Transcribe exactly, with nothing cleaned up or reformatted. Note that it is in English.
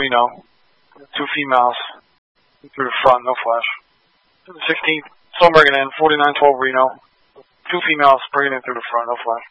Reno. Two females through the front, no flash. sixteenth, still bringing in, forty-nine twelve Reno. Two females bringing in through the front, no flash.